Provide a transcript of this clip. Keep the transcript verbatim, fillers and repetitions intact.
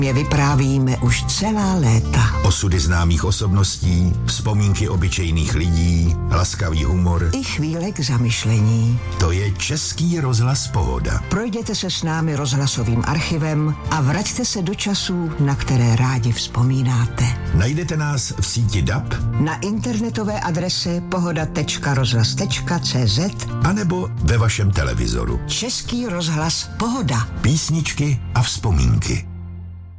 je vyprávíme už celá léta. Osudy známých osobností, vzpomínky obyčejných lidí, laskavý humor I chvíle k zamyšlení. To je Český rozhlas Pohoda. Projděte se s námi rozhlasovým archivem a vraťte se do časů, na které rádi vzpomínáte. Najdete nás v síti D A B, na internetové adrese pohoda tečka rozhlas tečka cé zet anebo ve vašem televizoru. Český rozhlas Pohoda. Písničky a vzpomínky.